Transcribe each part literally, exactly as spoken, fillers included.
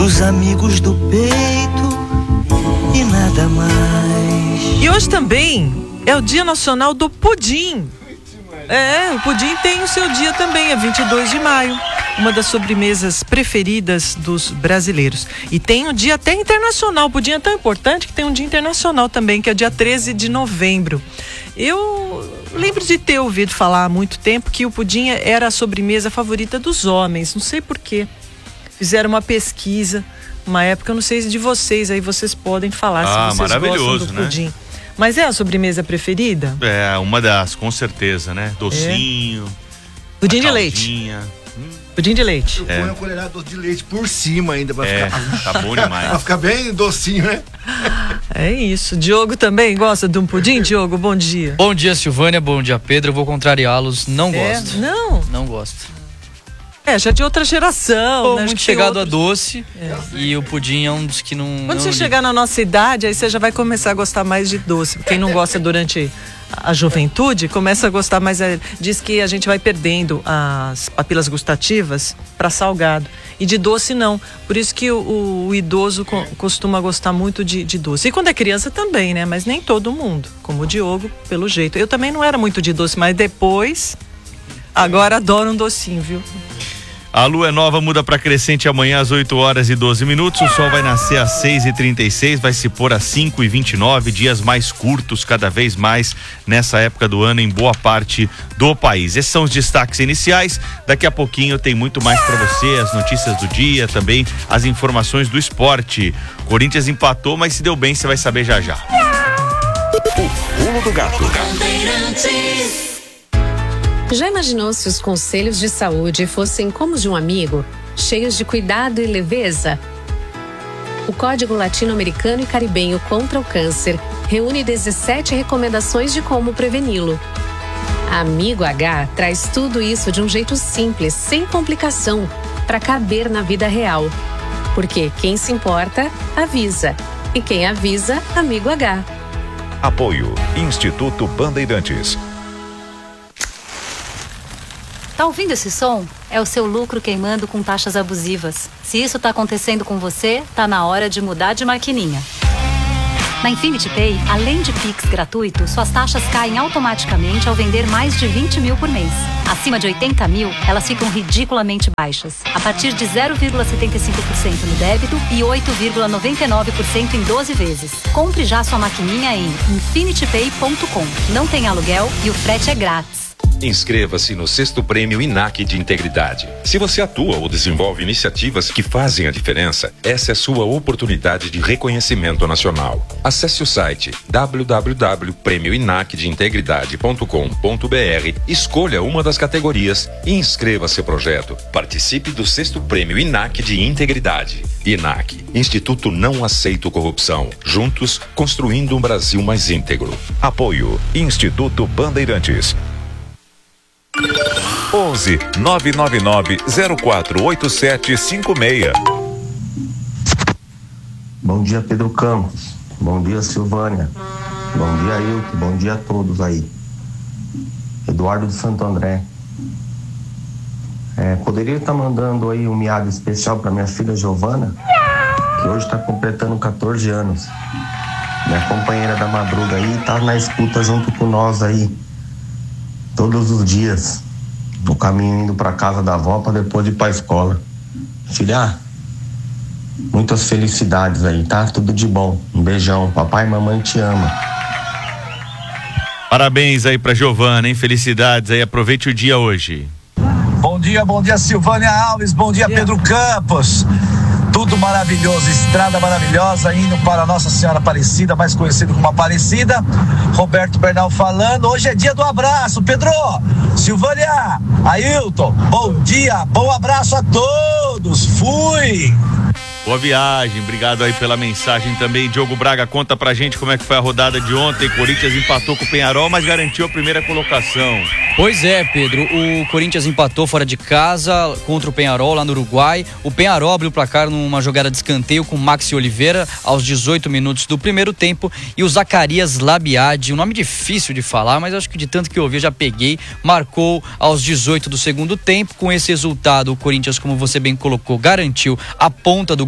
dos amigos do peito e nada mais. E hoje também é o Dia Nacional do Pudim. É, o pudim tem o seu dia também, é vinte e dois de maio. Uma das sobremesas preferidas dos brasileiros. E tem um dia até internacional. O pudim é tão importante que tem um dia internacional também, que é o dia treze de novembro. Eu lembro de ter ouvido falar há muito tempo que o pudim era a sobremesa favorita dos homens. Não sei por quê. Fizeram uma pesquisa, uma época, eu não sei se de vocês, aí vocês podem falar ah, se vocês gostam do pudim. Né? Mas é a sobremesa preferida? É, uma das, com certeza, né? Docinho. É. Pudim de leite. Hum. Pudim de leite. Eu ponho é. a colherada de leite por cima ainda pra é, ficar. Tá bom demais. Pra ficar bem docinho, né? É isso. Diogo também gosta de um pudim? Diogo, bom dia. Bom dia, Silvânia. Bom dia, Pedro. Eu vou contrariá-los. Não é, gosto. Não? Não gosto. É, já de outra geração. Tô né? muito chegado outros... a doce é. E o pudim é um dos que não... Quando não você ligo. chegar na nossa idade, aí você já vai começar a gostar mais de doce. Quem não gosta durante a juventude, começa a gostar mais... Diz que a gente vai perdendo as papilas gustativas para salgado. E de doce não. Por isso que o, o idoso co- costuma gostar muito de, de doce. E quando é criança também, né? Mas nem todo mundo. Como o Diogo, pelo jeito. Eu também não era muito de doce, mas depois... Agora adoro um docinho, viu? A lua é nova, muda para crescente amanhã às oito horas e doze minutos. O sol vai nascer às seis e trinta e seis, vai se pôr às cinco e vinte e nove, dias mais curtos cada vez mais nessa época do ano em boa parte do país. Esses são os destaques iniciais. Daqui a pouquinho tem muito mais para você, as notícias do dia, também as informações do esporte. Corinthians empatou, mas se deu bem, você vai saber já já. O pulo do gato. Já imaginou se os conselhos de saúde fossem como os de um amigo, cheios de cuidado e leveza? O Código Latino-Americano e Caribenho contra o Câncer reúne dezessete recomendações de como preveni-lo. Amigo H traz tudo isso de um jeito simples, sem complicação, para caber na vida real. Porque quem se importa, avisa. E quem avisa, Amigo H. Apoio Instituto Bandeirantes. Tá ouvindo esse som? É o seu lucro queimando com taxas abusivas. Se isso tá acontecendo com você, tá na hora de mudar de maquininha. Na Infinity Pay, além de Pix gratuito, suas taxas caem automaticamente ao vender mais de vinte mil por mês. Acima de oitenta mil, elas ficam ridiculamente baixas, a partir de zero vírgula setenta e cinco por cento no débito e oito vírgula noventa e nove por cento em doze vezes. Compre já sua maquininha em infinity pay ponto com. Não tem aluguel e o frete é grátis. Inscreva-se no sexto prêmio I N A C de Integridade. Se você atua ou desenvolve iniciativas que fazem a diferença, essa é sua oportunidade de reconhecimento nacional. Acesse o site w w w ponto prêmio inac de integridade ponto com ponto b r, escolha uma das categorias e inscreva seu projeto. Participe do sexto prêmio I N A C de Integridade. I N A C, Instituto Não Aceito Corrupção. Juntos, construindo um Brasil mais íntegro. Apoio Instituto Bandeirantes. onze nove nove nove zero quatro oito sete cinco seis. Bom dia, Pedro Campos. Bom dia, Silvânia. Bom dia, Ailton. Bom dia a todos aí. Eduardo de Santo André. É, poderia estar mandando aí um miado especial para minha filha Giovana, que hoje está completando catorze anos. Minha companheira da madruga aí está na escuta junto com nós aí. Todos os dias, no caminho indo para casa da avó para depois ir para a escola. Filha, muitas felicidades aí, tá? Tudo de bom. Um beijão. Papai e mamãe te ama. Parabéns aí pra Giovana, hein? Felicidades aí. Aproveite o dia hoje. Bom dia, bom dia, Silvânia Alves. Bom dia, Pedro Campos. Tudo maravilhoso, estrada maravilhosa, indo para Nossa Senhora Aparecida, mais conhecido como Aparecida. Roberto Bernal falando, hoje é dia do abraço, Pedro, Silvânia, Ailton, bom dia, bom abraço a todos, fui! Boa viagem, obrigado aí pela mensagem também. Diogo Braga, conta pra gente como é que foi a rodada de ontem. Corinthians empatou com o Peñarol, mas garantiu a primeira colocação. Pois é, Pedro, o Corinthians empatou fora de casa contra o Peñarol lá no Uruguai. O Peñarol abriu o placar numa jogada de escanteio com Maxi Oliveira aos dezoito minutos do primeiro tempo, e o Zacarias Labiade, um nome difícil de falar, mas acho que de tanto que eu ouvi eu já peguei, marcou aos dezoito do segundo tempo. Com esse resultado, o Corinthians, como você bem colocou, garantiu a ponta do grupo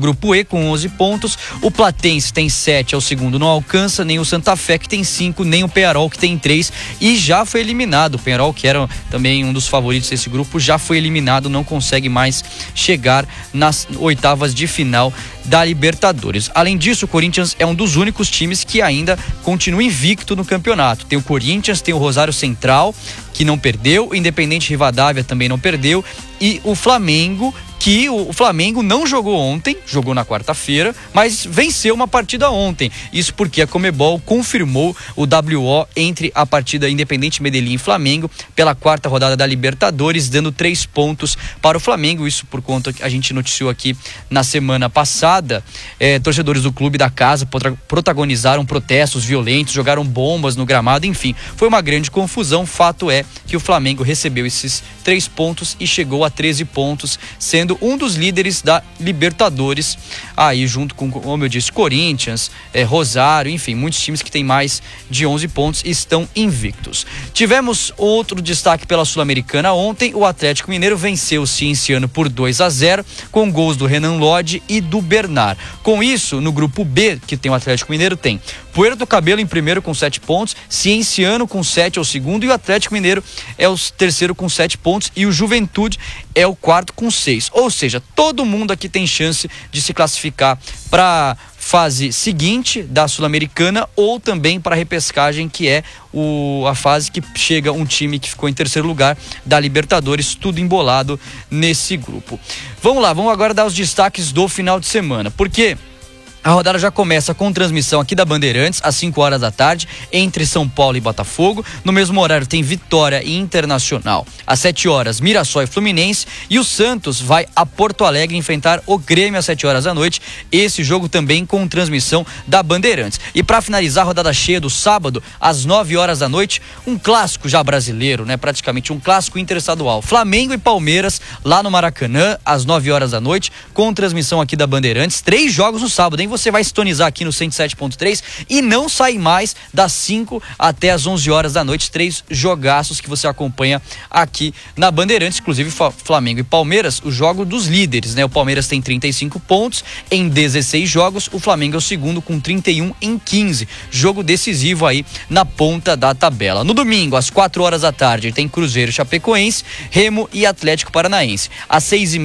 grupo E com onze pontos. O Platense tem sete, é o segundo, não alcança, nem o Santa Fé que tem cinco, nem o Peñarol que tem três e já foi eliminado. O Peñarol, que era também um dos favoritos desse grupo, já foi eliminado, não consegue mais chegar nas oitavas de final da Libertadores. Além disso, o Corinthians é um dos únicos times que ainda continua invicto no campeonato. Tem o Corinthians, tem o Rosário Central, que não perdeu, o Independente Rivadavia também não perdeu, e o Flamengo, que o Flamengo não jogou ontem, jogou na quarta-feira, mas venceu uma partida ontem. Isso porque a Conmebol confirmou o W O entre a partida Independente Medellín e Flamengo pela quarta rodada da Libertadores, dando três pontos para o Flamengo. Isso por conta que a gente noticiou aqui na semana passada. É, torcedores do clube da casa protagonizaram protestos violentos, jogaram bombas no gramado, enfim, foi uma grande confusão. Fato é que o Flamengo recebeu esses três pontos e chegou a treze pontos, sendo um dos líderes da Libertadores, aí junto com, como eu disse, Corinthians, é, Rosário, enfim, muitos times que têm mais de onze pontos estão invictos. Tivemos outro destaque pela Sul-Americana ontem. O Atlético Mineiro venceu o Cienciano por dois a zero, com gols do Renan Lodge e do Bernard. Com isso, no grupo B, que tem o Atlético Mineiro, tem Puerto Cabelo em primeiro com sete pontos, Cienciano com sete é o segundo, e o Atlético Mineiro é o terceiro com sete pontos, e o Juventude é o quarto com seis. Ou seja, todo mundo aqui tem chance de se classificar para fase seguinte da Sul-Americana ou também para a repescagem, que é o, a fase que chega um time que ficou em terceiro lugar da Libertadores, tudo embolado nesse grupo. Vamos lá, vamos agora dar os destaques do final de semana, porque a rodada já começa com transmissão aqui da Bandeirantes às cinco horas da tarde, entre São Paulo e Botafogo. No mesmo horário tem Vitória e Internacional. Às sete horas, Mirassol e Fluminense. E o Santos vai a Porto Alegre enfrentar o Grêmio às sete horas da noite. Esse jogo também com transmissão da Bandeirantes. E para finalizar a rodada cheia do sábado, às nove horas da noite, um clássico já brasileiro, né? Praticamente um clássico interestadual. Flamengo e Palmeiras lá no Maracanã, às nove horas da noite, com transmissão aqui da Bandeirantes. Três jogos no sábado, hein? Você vai sintonizar aqui no cento e sete ponto três e não sai mais das cinco até as onze horas da noite. Três jogaços que você acompanha aqui na Bandeirantes, inclusive Flamengo e Palmeiras, o jogo dos líderes, né? O Palmeiras tem trinta e cinco pontos em dezesseis jogos, o Flamengo é o segundo com trinta e um em quinze. Jogo decisivo aí na ponta da tabela. No domingo, às quatro horas da tarde, tem Cruzeiro, Chapecoense, Remo e Atlético Paranaense. Às seis e